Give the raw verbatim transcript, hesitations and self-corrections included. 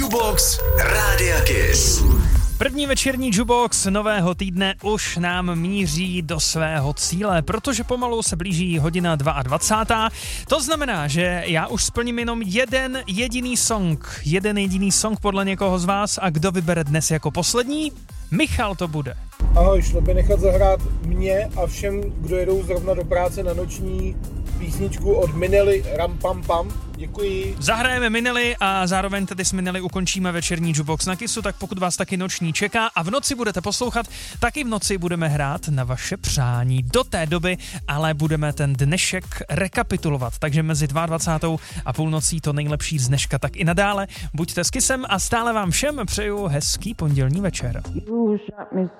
Jukebox Rádia Kiss. První večerní Jukebox nového týdne už nám míří do svého cíle, protože pomalu se blíží hodina dvacátá druhá To znamená, že já už splním jenom jeden jediný song. Jeden jediný song podle někoho z vás a kdo vybere dnes jako poslední? Michal to bude. Ahoj, šlo by nechat zahrát mě a všem, kdo jedou zrovna do práce na noční písničku od Minely Ram Pam Pam. Děkuji. Zahrajeme Minely a zároveň tady s Minely ukončíme večerní Jukebox na Kissu, tak pokud vás taky noční čeká a v noci budete poslouchat, taky v noci budeme hrát na vaše přání. Do té doby ale budeme ten dnešek rekapitulovat, takže mezi dvacátou druhou a půlnocí to nejlepší z dneška tak i nadále. Buďte s Kissem a stále vám všem přeju hezký pondělní večer.